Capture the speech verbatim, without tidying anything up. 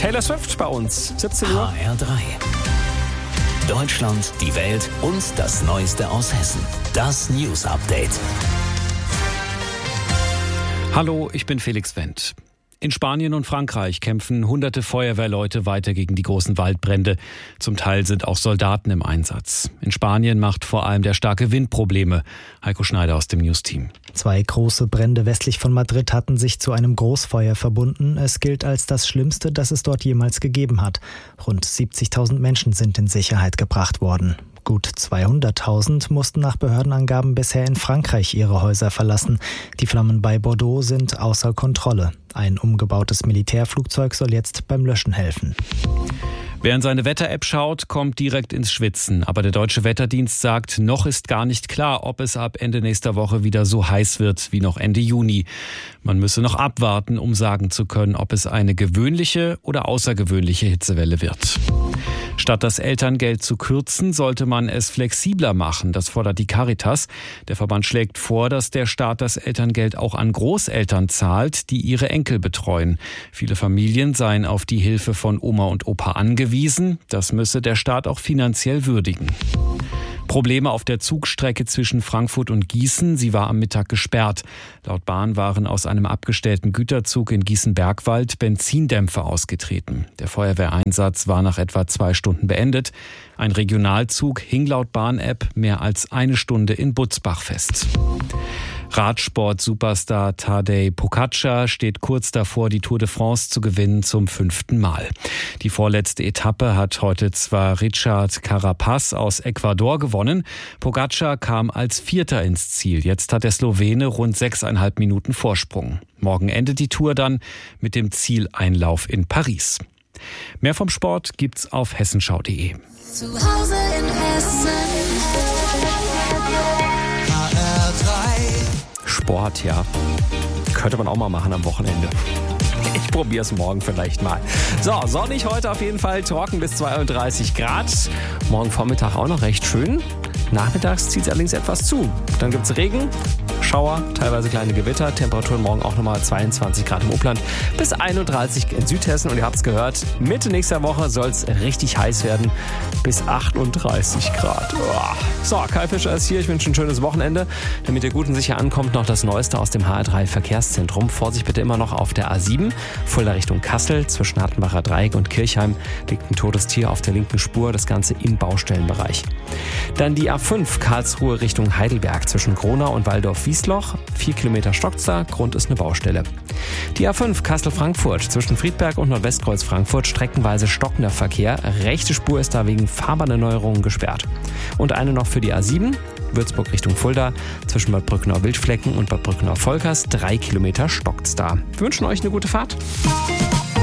Taylor Swift bei uns. siebzehn Uhr. H R drei. Deutschland, die Welt und das Neueste aus Hessen. Das News Update. Hallo, ich bin Felix Wendt. In Spanien und Frankreich kämpfen hunderte Feuerwehrleute weiter gegen die großen Waldbrände. Zum Teil sind auch Soldaten im Einsatz. In Spanien macht vor allem der starke Wind Probleme. Heiko Schneider aus dem News-Team. Zwei große Brände westlich von Madrid hatten sich zu einem Großfeuer verbunden. Es gilt als das Schlimmste, das es dort jemals gegeben hat. Rund siebzigtausend Menschen sind in Sicherheit gebracht worden. Gut zweihunderttausend mussten nach Behördenangaben bisher in Frankreich ihre Häuser verlassen. Die Flammen bei Bordeaux sind außer Kontrolle. Ein umgebautes Militärflugzeug soll jetzt beim Löschen helfen. Wer in seine Wetter-App schaut, kommt direkt ins Schwitzen. Aber der Deutsche Wetterdienst sagt, noch ist gar nicht klar, ob es ab Ende nächster Woche wieder so heiß wird wie noch Ende Juni. Man müsse noch abwarten, um sagen zu können, ob es eine gewöhnliche oder außergewöhnliche Hitzewelle wird. Statt das Elterngeld zu kürzen, sollte man es flexibler machen. Das fordert die Caritas. Der Verband schlägt vor, dass der Staat das Elterngeld auch an Großeltern zahlt, die ihre Enkel betreuen. Viele Familien seien auf die Hilfe von Oma und Opa angewiesen. Das müsse der Staat auch finanziell würdigen. Probleme auf der Zugstrecke zwischen Frankfurt und Gießen. Sie war am Mittag gesperrt. Laut Bahn waren aus einem abgestellten Güterzug in Gießen-Bergwald Benzindämpfer ausgetreten. Der Feuerwehreinsatz war nach etwa zwei Stunden beendet. Ein Regionalzug hing laut Bahn-App mehr als eine Stunde in Butzbach fest. Radsport-Superstar Tadej Pogačar steht kurz davor, die Tour de France zu gewinnen zum fünften Mal. Die vorletzte Etappe hat heute zwar Richard Carapaz aus Ecuador gewonnen. Pogačar kam als Vierter ins Ziel. Jetzt hat der Slowene rund sechseinhalb Minuten Vorsprung. Morgen endet die Tour dann mit dem Zieleinlauf in Paris. Mehr vom Sport gibt's auf hessenschau punkt de. Zu Hause in Hessen. Sport, ja. Könnte man auch mal machen am Wochenende. Ich probiere es morgen vielleicht mal. So, sonnig heute auf jeden Fall, trocken bis zweiunddreißig Grad. Morgen Vormittag auch noch recht schön. Nachmittags zieht es allerdings etwas zu. Dann gibt es Regen, Schauer, teilweise kleine Gewitter. Temperaturen morgen auch nochmal zweiundzwanzig Grad im Upland bis einunddreißig in Südhessen. Und ihr habt es gehört, Mitte nächster Woche soll es richtig heiß werden bis achtunddreißig Grad. So, Kai Fischer ist hier. Ich wünsche ein schönes Wochenende. Damit ihr gut und sicher ankommt, noch das Neueste aus dem H R drei Verkehrszentrum. Vorsicht bitte immer noch auf der A sieben, Fulda Richtung Kassel. Zwischen Hattenbacher Dreieck und Kirchheim liegt ein totes Tier auf der linken Spur. Das Ganze im Baustellenbereich. Dann die A fünf, Karlsruhe Richtung Heidelberg. Zwischen Gronau und Waldorf-Wiesloch. Vier Kilometer stockt's da. Grund ist eine Baustelle. Die A fünf, Kassel-Frankfurt. Zwischen Friedberg und Nordwestkreuz Frankfurt streckenweise stockender Verkehr. Rechte Spur ist da wegen Fahrbahnerneuerungen gesperrt. Und eine noch für die A sieben, Würzburg Richtung Fulda. Zwischen Bad Brückenau-Wildflecken und Bad Brückenau-Volkers. Drei Kilometer stockt's da. Wir wünschen euch eine gute Fahrt.